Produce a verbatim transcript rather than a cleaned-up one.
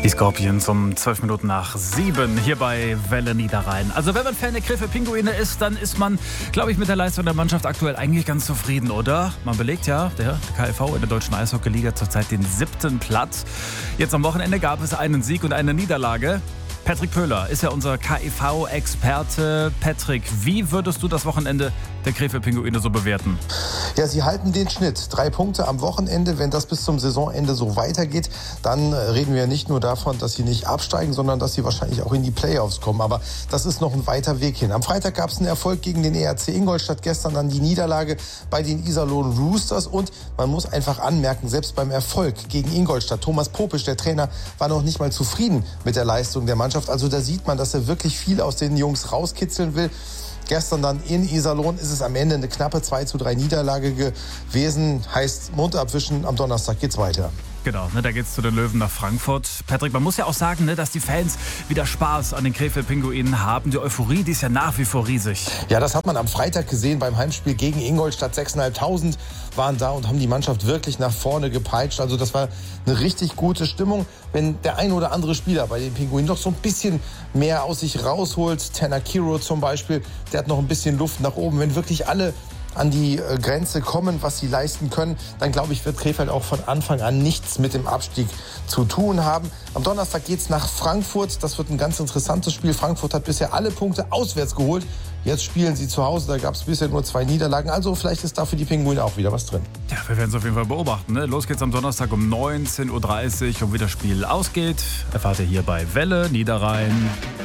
Die Scorpions um zwölf Minuten nach sieben hier bei Welle Niederrhein. Also wenn man Fan der Krefeld-Pinguine ist, dann ist man, glaube ich, mit der Leistung der Mannschaft aktuell eigentlich ganz zufrieden, oder? Man belegt ja, der K F V in der deutschen Eishockeyliga zurzeit den siebten Platz. Jetzt am Wochenende gab es einen Sieg und eine Niederlage. Patrick Pöhler ist ja unser K I V-Experte. Patrick, wie würdest du das Wochenende der Krefeld-Pinguine so bewerten? Ja, sie halten den Schnitt. Drei Punkte am Wochenende. Wenn das bis zum Saisonende so weitergeht, dann reden wir nicht nur davon, dass sie nicht absteigen, sondern dass sie wahrscheinlich auch in die Playoffs kommen. Aber das ist noch ein weiter Weg hin. Am Freitag gab es einen Erfolg gegen den E R C Ingolstadt. Gestern dann die Niederlage bei den Iserlohn Roosters. Und man muss einfach anmerken, selbst beim Erfolg gegen Ingolstadt, Thomas Popisch, der Trainer, war noch nicht mal zufrieden mit der Leistung der Mannschaft. Also da sieht man, dass er wirklich viel aus den Jungs rauskitzeln will. Gestern dann in Iserlohn ist es am Ende eine knappe zwei zu drei Niederlage gewesen. Heißt, Mund abwischen, am Donnerstag geht's weiter. Genau, ne, da geht's zu den Löwen nach Frankfurt. Patrick, man muss ja auch sagen, ne, dass die Fans wieder Spaß an den Krefeld-Pinguinen haben. Die Euphorie, die ist ja nach wie vor riesig. Ja, das hat man am Freitag gesehen beim Heimspiel gegen Ingolstadt. sechstausendfünfhundert waren da und haben die Mannschaft wirklich nach vorne gepeitscht. Also das war eine richtig gute Stimmung. Wenn der ein oder andere Spieler bei den Pinguinen noch so ein bisschen mehr aus sich rausholt, Tanner Kiro zum Beispiel, der hat noch ein bisschen Luft nach oben. Wenn wirklich alle an die Grenze kommen, was sie leisten können, dann glaube ich, wird Krefeld auch von Anfang an nichts mit dem Abstieg zu tun haben. Am Donnerstag geht es nach Frankfurt. Das wird ein ganz interessantes Spiel. Frankfurt hat bisher alle Punkte auswärts geholt. Jetzt spielen sie zu Hause. Da gab es bisher nur zwei Niederlagen. Also vielleicht ist da für die Pinguine auch wieder was drin. Ja, wir werden es auf jeden Fall beobachten. Ne? Los geht's am Donnerstag um neunzehn Uhr dreißig. Und wie das Spiel ausgeht, erfahrt ihr hier bei Welle Niederrhein.